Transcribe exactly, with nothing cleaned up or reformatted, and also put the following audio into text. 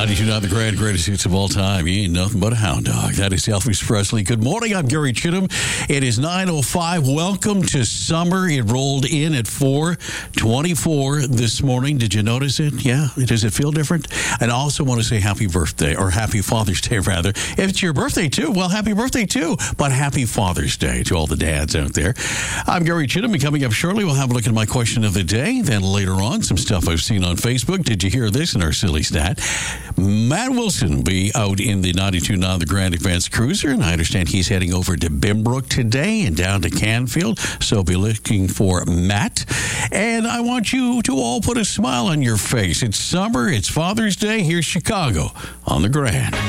ninety-two point nine The Grand, greatest hits of all time. He ain't nothing but a hound dog. That is Elvis Presley. Good morning. I'm Gary Chittum. It is nine oh five. Welcome to summer. It rolled in at four twenty-four this morning. Did you notice it? Yeah. Does it feel different? And I also want to say happy birthday, or happy Father's Day, rather. If it's your birthday, too, well, happy birthday, too. But happy Father's Day to all the dads out there. I'm Gary Chittum, and coming up shortly, we'll have a look at my question of the day. Then later on, some stuff I've seen on Facebook. Did you hear this in our silly stat? Matt Wilson be out in the ninety-two point nine The Grand Advanced Cruiser, and I understand he's heading over to Bimbrook today and down to Canfield, so be looking for Matt. And I want you to all put a smile on your face. It's summer, it's Father's Day, here's Chicago on The Grand.